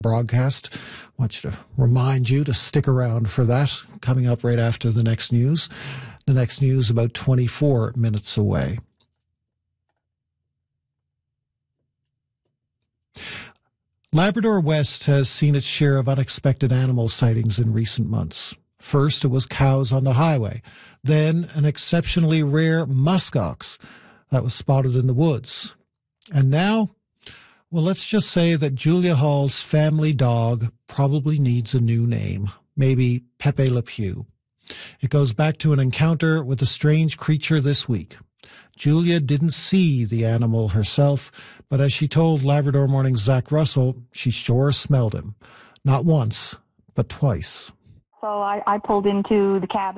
broadcast. I want you to remind you to stick around for that. Coming up right after the next news. The next news about 24 minutes away. Labrador West has seen its share of unexpected animal sightings in recent months. First, it was cows on the highway. Then, an exceptionally rare muskox that was spotted in the woods. And now, well, let's just say that Julia Hall's family dog probably needs a new name. Maybe Pepe Le Pew. It goes back to an encounter with a strange creature this week. Julia didn't see the animal herself, but as she told Labrador Morning's Zach Russell, she sure smelled him. Not once, but twice. So I pulled into the cabin.